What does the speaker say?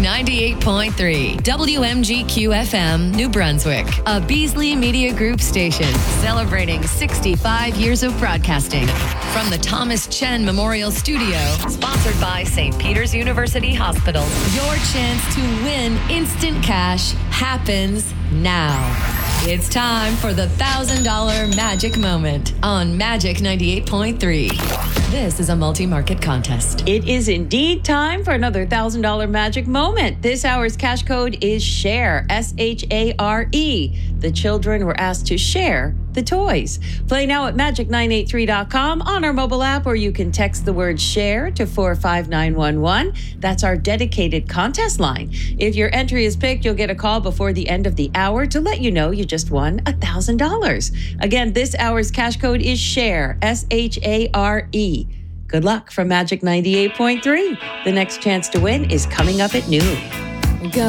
98.3 WMGQ FM, New Brunswick, a Beasley Media Group station celebrating 65 years of broadcasting. From the Thomas Chen Memorial Studio, sponsored by St. Peter's University Hospital, your chance to win instant cash happens now. It's time for the $1,000 Magic Moment on Magic 98.3. This is a multi-market contest. It is indeed time for another $1,000 Magic Moment. This hour's cash code is SHARE, S-H-A-R-E. The children were asked to share the toys. Play now at magic983.com on our mobile app, or you can text the word SHARE to 45911. That's our dedicated contest line. If your entry is picked, you'll get a call before the end of the hour to let you know you just won $1,000. Again, this hour's cash code is SHARE, S-H-A-R-E. Good luck from Magic 98.3. The next chance to win is coming up at noon. Go